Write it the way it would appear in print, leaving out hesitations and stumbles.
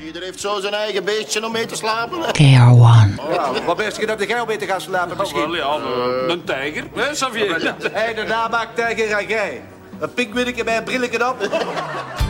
Iedereen heeft zo zijn eigen beestje om mee te slapen. KR1. Nou, wat best je op de geil mee te gaan slapen misschien? Wel, ja, een tijger, hè, Xavier? Hé, de namaak tijger en jij. Een pinkwinnetje bij een brilletje op.